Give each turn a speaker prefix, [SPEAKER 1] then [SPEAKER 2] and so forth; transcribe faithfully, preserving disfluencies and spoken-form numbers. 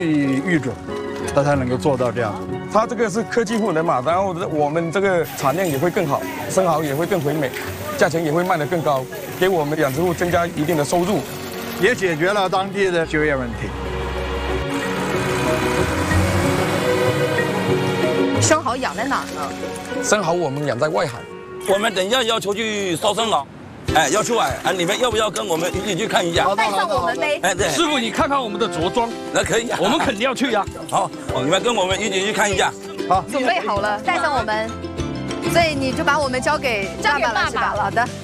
[SPEAKER 1] 育种，它才能够做到这样。
[SPEAKER 2] 它这个是科技赋能嘛，然后我们这个产量也会更好，生蚝也会更肥美，价钱也会卖得更高，给我们养殖户增加一定的收入，
[SPEAKER 1] 也解决了当地的就业问题。
[SPEAKER 3] 生蚝养在哪儿呢？
[SPEAKER 2] 生蚝我们养在外海。
[SPEAKER 4] 我们等一下要求去烧生蚝，哎，要去海，啊，你们要不要跟我们一起去看一下？
[SPEAKER 3] 带上我们呗。
[SPEAKER 4] 哎，对，
[SPEAKER 5] 师傅，你看看我们的着装，
[SPEAKER 4] 那可以呀，
[SPEAKER 5] 我们肯定要去呀。
[SPEAKER 4] 好，你们跟我们一起去看一下。
[SPEAKER 1] 好，
[SPEAKER 3] 准备好了，带上我们。所以你就把我们交给爸爸了，是吧？好的。